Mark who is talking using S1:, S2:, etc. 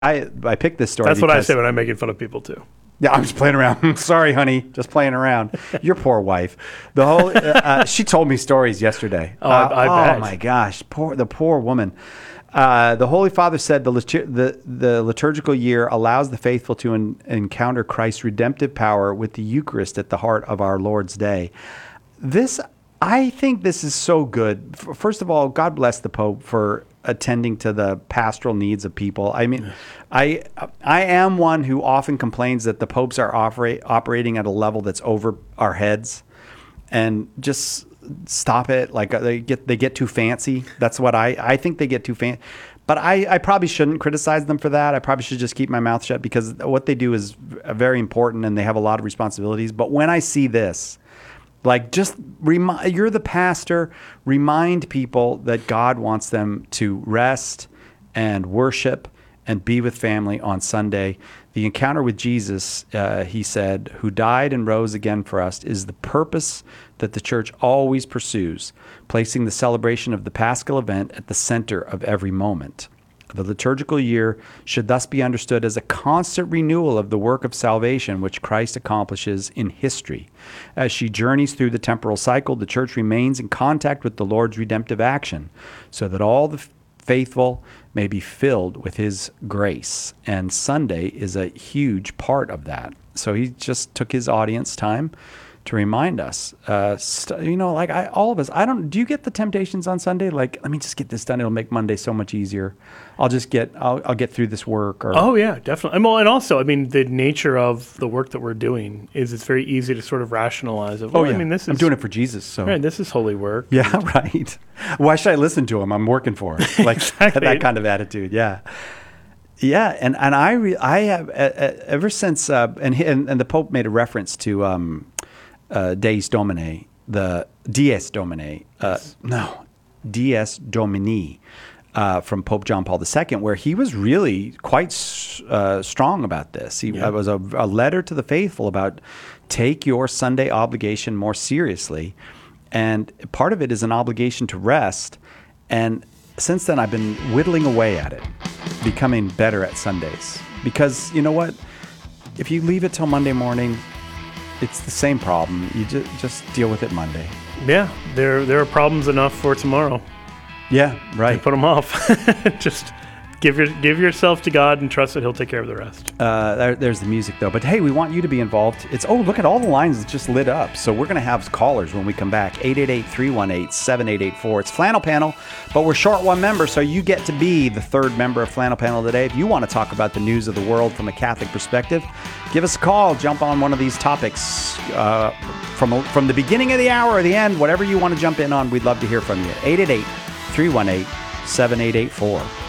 S1: I picked this story.
S2: That's what I say when I'm making fun of people too.
S1: Yeah, I'm just playing around. Sorry, honey, just playing around. Your poor wife. The whole she told me stories yesterday.
S2: I bet.
S1: Oh my gosh, the poor woman. The Holy Father said the liturgical year allows the faithful to encounter Christ's redemptive power with the Eucharist at the heart of our Lord's Day. I think this is so good. First of all, God bless the Pope for attending to the pastoral needs of people. I mean, I am one who often complains that the popes are operating at a level that's over our heads, and just stop it. Like they get too fancy. That's what I think they get too fancy. But I probably shouldn't criticize them for that. I probably should just keep my mouth shut, because what they do is very important and they have a lot of responsibilities. But when I see this, like, just you're the pastor, remind people that God wants them to rest and worship and be with family on Sunday. The encounter with Jesus, he said, who died and rose again for us, is the purpose that the church always pursues, placing the celebration of the Paschal event at the center of every moment. The liturgical year should thus be understood as a constant renewal of the work of salvation which Christ accomplishes in history. As she journeys through the temporal cycle, the church remains in contact with the Lord's redemptive action, so that all the faithful may be filled with his grace. And Sunday is a huge part of that. So he just took his audience time to remind us, like all of us, do you get the temptations on Sunday? Like, let me just get this done. It'll make Monday so much easier. I'll get through this work.
S2: Oh yeah, definitely. And also, I mean, the nature of the work that we're doing is it's very easy to sort of rationalize it. Well,
S1: yeah.
S2: I mean,
S1: I'm doing it for Jesus. So
S2: right, this is holy work.
S1: Yeah, right. Why should I listen to him? I'm working for him. Like exactly. That kind of attitude. Yeah. Yeah, and I have ever since and the Pope made a reference to Dies Domini, Dies Domini, Dies Domini, from Pope John Paul II, where he was really quite strong about this. It was a letter to the faithful about take your Sunday obligation more seriously, and part of it is an obligation to rest. And since then, I've been whittling away at it, becoming better at Sundays. Because you know what? If you leave it till Monday morning, it's the same problem. You just deal with it Monday.
S2: Yeah, there are problems enough for tomorrow.
S1: Yeah, right.
S2: You put them off. Just give yourself to God and trust that he'll take care of the rest.
S1: There's the music, though. But hey, we want you to be involved. Look at all the lines that just lit up. So we're going to have callers when we come back. 888-318-7884. It's Flannel Panel, but we're short one member, so you get to be the third member of Flannel Panel today. If you want to talk about the news of the world from a Catholic perspective, give us a call. Jump on one of these topics from the beginning of the hour or the end, whatever you want to jump in on. We'd love to hear from you. 888-318-7884.